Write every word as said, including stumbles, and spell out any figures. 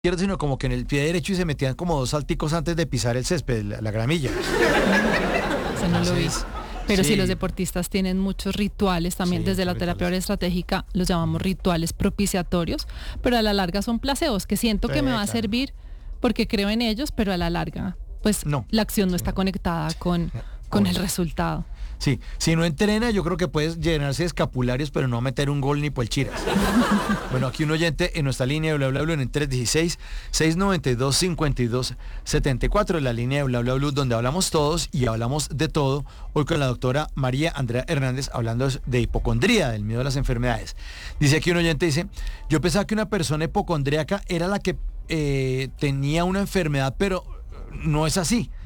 izquierdo, sino como que en el pie derecho y se metían como dos salticos antes de pisar el césped, la, la gramilla. Eso no lo vi. Pero sí. Sí. Los deportistas tienen muchos rituales también, Sí, desde la rituales. terapia estratégica los llamamos rituales propiciatorios, pero a la larga son placebos que siento que Sí, me va a claro. servir porque creo en ellos, pero a la larga pues No. la acción no está conectada con, con el resultado. Sí, si no entrena, yo creo que puedes llenarse de escapularios, pero no meter un gol ni por el chiras. Bueno, aquí un oyente en nuestra línea de bla bla bla en tres uno seis, seis nueve dos, cinco dos siete cuatro, la línea de bla bla bla donde hablamos todos y hablamos de todo. Hoy con la doctora María Andrea Hernández hablando de hipocondría, del miedo a las enfermedades. Dice aquí un oyente, dice, yo pensaba que una persona hipocondríaca era la que eh, tenía una enfermedad, pero no es así.